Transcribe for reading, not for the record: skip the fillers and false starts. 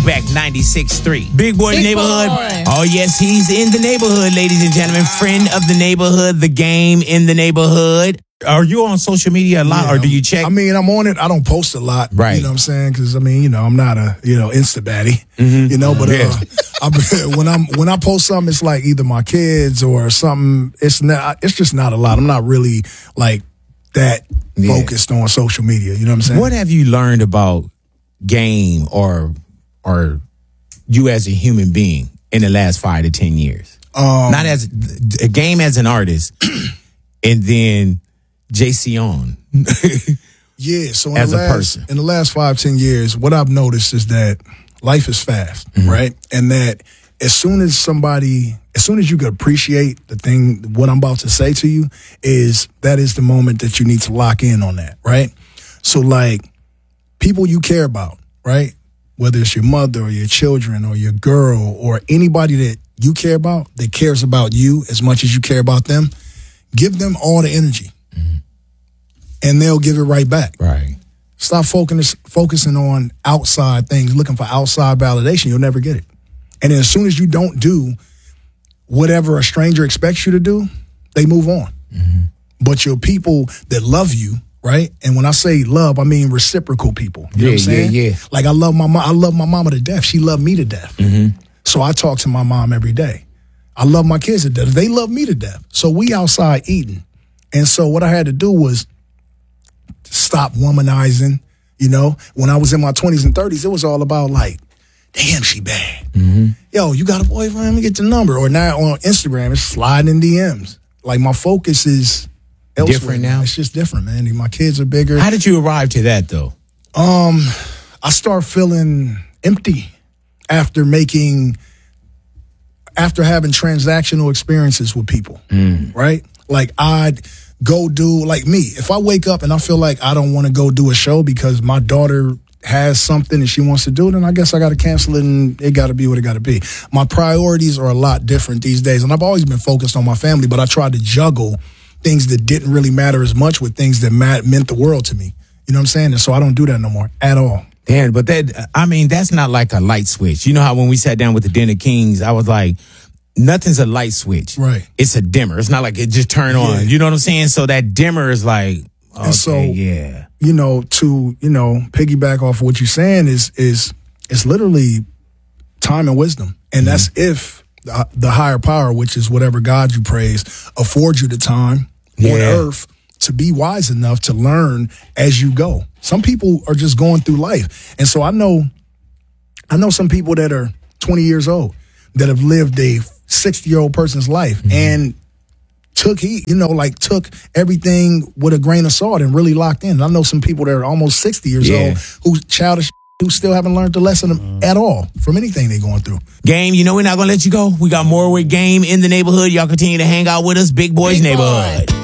Throwback 96.3. Big Boy's Big Neighborhood. Boy. Oh, yes, he's in the neighborhood, ladies and gentlemen. Friend of the neighborhood, the game in the neighborhood. Are you on social media a lot, or do you check? I mean, I'm on it. I don't post a lot. Right. You know what I'm saying? Because, I mean, I'm not a, Insta baddie. Mm-hmm. But when I post something, it's like either my kids or something. It's just not a lot. I'm not really like that focused on social media. You know what I'm saying? What have you learned about game or you as a human being in the last 5 to 10 years? Not as a game as an artist, and then JC on. Yeah, so as a person. In the last 5-10 years, what I've noticed is that life is fast, right? And that as soon as you could appreciate what I'm about to say to you, that is the moment that you need to lock in on that, right? So like people you care about, right? Whether it's your mother or your children or your girl or anybody that you care about that cares about you as much as you care about them, give them all the energy. And they'll give it right back. Right. Stop focusing on outside things, looking for outside validation. You'll never get it. And then as soon as you don't do whatever a stranger expects you to do, they move on. Mm-hmm. But your people that love you, right? And when I say love, I mean reciprocal people. You know what I'm saying? Yeah. Like I love my mama to death. She loved me to death. Mm-hmm. So I talk to my mom every day. I love my kids to death. They love me to death. So we outside eating. And so what I had to do was stop womanizing. When I was in my 20s and 30s, it was all about like, damn, she bad. Mm-hmm. Yo, you got a boyfriend? Let me get the number. Or now on Instagram, it's sliding in DMs. Like my focus is elsewhere. Different now? It's just different, man. My kids are bigger. How did you arrive to that, though? I start feeling empty after having transactional experiences with people, right? Like I'd go do, like me, if I wake up and I feel like I don't want to go do a show because my daughter has something and she wants to do it, then I guess I got to cancel it and it got to be what it got to be. My priorities are a lot different these days, and I've always been focused on my family, but I tried to juggle things that didn't really matter as much with things that meant the world to me. You know what I'm saying? And so I don't do that no more at all. Yeah, but that's not like a light switch. You know how when we sat down with the Den of Kings, I was like, nothing's a light switch. Right. It's a dimmer. It's not like it just turned on. You know what I'm saying? So that dimmer is like, okay, and so, yeah. To piggyback off of what you're saying is literally time and wisdom. And that's if the higher power, which is whatever God you praise, affords you the time on earth to be wise enough to learn as you go. Some people are just going through life. And so I know some people that are 20 years old that have lived a 60-year-old person's life and took everything with a grain of salt and really locked in. And I know some people that are almost 60 years old who's childish, who still haven't learned the lesson at all from anything they're going through. Game, we're not going to let you go. We got more with Game in the neighborhood. Y'all continue to hang out with us. Big Boy's Neighborhood.